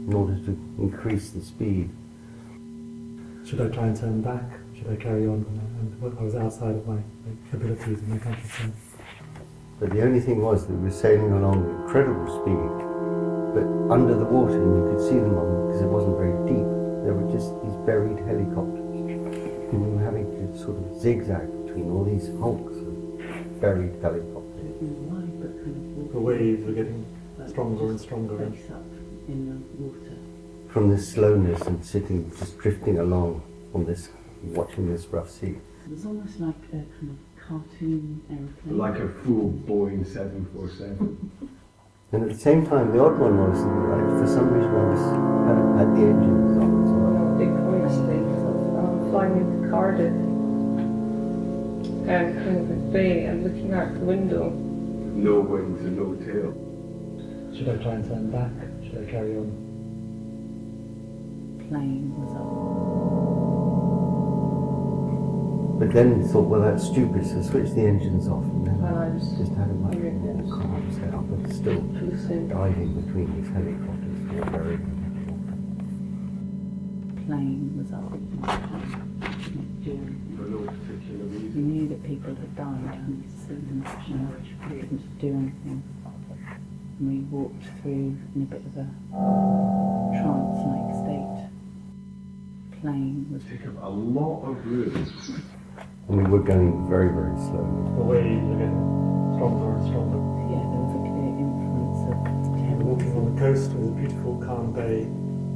in order to increase the speed. Should I try and turn back? Should I carry on? And I was outside of my abilities and my comfort zone. But the only thing was that we were sailing along at incredible speed, but under the water, and you could see them because it wasn't very deep. There were just these buried helicopters. And we were having to sort of zigzag between all these hulks of buried helicopters. The waves were getting stronger and stronger. In the water. From this slowness and sitting, just drifting along on this, watching this rough sea. It was almost like a kind of cartoon aeroplane. Like a full Boeing 747. And at the same time, the odd one was that for some reason I had the engines on as well. Big coincidence of flying into Cardiff, Plymouth Bay, and looking out the window. No wings and no tail. Should I try and turn back? Should I carry on? Plane was up. But then thought, well, that's stupid, so switch the engines off, and then Well, I I was just had a much hearing more this. calm setup, but still Too soon. diving between these helicopters that were buried in Plane was up. Didn't do anything. For no particular You reason. knew that people had died and didn't do anything. And we walked through in a bit of a trance-like state. Plane was Take up a lot of room. And we were going very, very slowly. The waves were getting stronger and stronger. yeah, there was a clear influence of Walking on the coast with a beautiful calm bay,